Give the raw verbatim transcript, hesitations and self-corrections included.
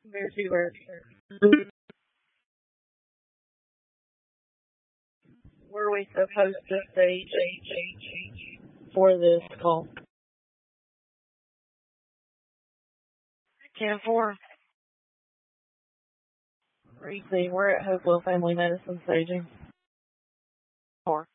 Where to where? Were we supposed to stage for this call? ten four. Reese, we're at Hopewell Family Medicine staging. Four.